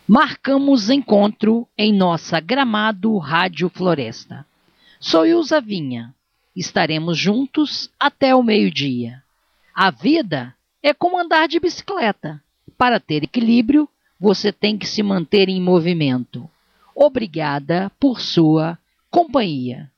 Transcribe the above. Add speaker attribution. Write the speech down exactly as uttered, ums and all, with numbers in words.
Speaker 1: Marcamos encontro em nossa Gramado Rádio Floresta. Sou Ilza Vinha. Estaremos juntos até o meio-dia. A vida é como andar de bicicleta. Para ter equilíbrio, você tem que se manter em movimento. Obrigada por sua companhia.